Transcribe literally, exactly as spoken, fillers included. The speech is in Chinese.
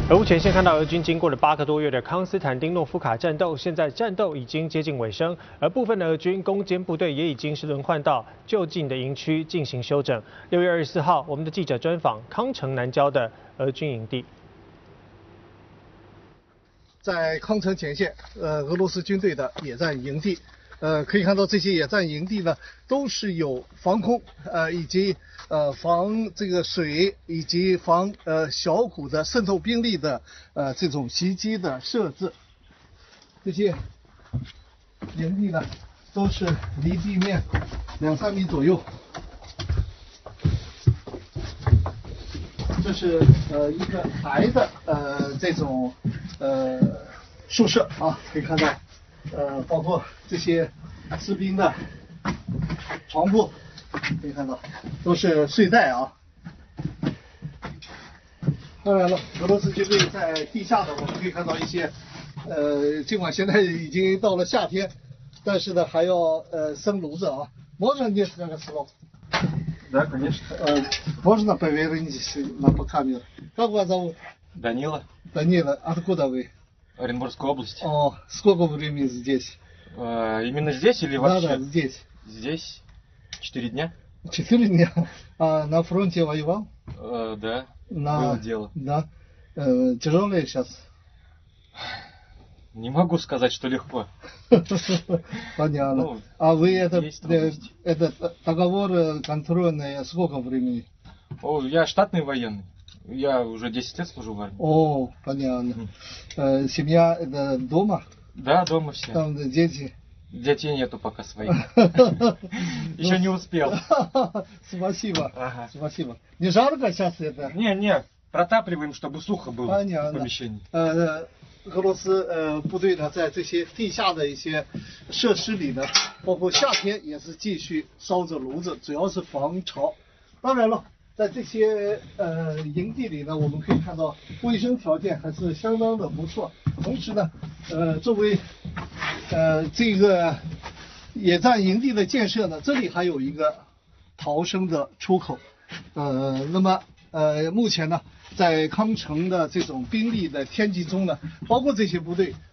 俄乌前线看到俄军经过了八个多月的康斯坦丁诺夫卡战斗，现在战斗已经接近尾声，而部分的俄军攻坚部队也已经是轮换到就近的营区进行休整。六月二十四号，我们的记者专访康城南郊的俄军营地。 在康城前线，呃，俄罗斯军队的野战营地，呃，可以看到这些野战营地呢，都是有防空，呃，以及呃防这个水以及防呃小股的渗透兵力的呃这种袭击的设置。这些营地呢，都是离地面两三米左右。这是呃一个排的呃这种呃宿舍啊，可以看到，呃包括这些士兵的床铺，可以看到都是睡袋啊。当然了，俄罗斯军队在地下的，我们可以看到一些，呃，尽管现在已经到了夏天，但是呢还要呃生炉子啊。Можно несколько слов? Да, конечно. Э, можно повернитесь на камеру? Как вас зовут? Данила, Данила, откуда вы? Оренбургская область. О, сколько времени здесь? А, именно здесь или Да, вообще? да, здесь. Здесь четыре дня. Четыре дня. А на фронте воевал? А, да, На... было дело. Да. Э, тяжелее сейчас? Не могу сказать, что легко. Понятно. Ну, а вы это, есть э, трудности. этот договор э, контрольный сколько времени? О, я штатный военный. Я уже десять лет служу в армии. О, понятно. Э, семья это дома? Да, дома все. Там дети? Детей нету пока своих. Еще не успел. Спасибо. Ага. Спасибо. Не жарко сейчас это? Не, не, протапливаем, чтобы сухо было в Понятно. помещении. 呃，俄罗斯呃部队呢，在这些地下的一些设施里呢，包括夏天也是继续烧着炉子，主要是防潮。当然了，在这些呃营地里呢，我们可以看到卫生条件还是相当的不错。同时呢，呃，作为呃这个野战营地的建设呢，这里还有一个逃生的出口。呃，那么呃，目前呢，在康城的这种兵力的天际中呢，包括这些部队